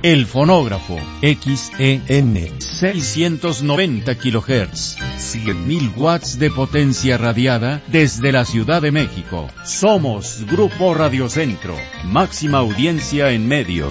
El fonógrafo XEN 690 kHz, 100.000 watts de potencia radiada desde la Ciudad de México. Somos Grupo Radio Centro, máxima audiencia en medios.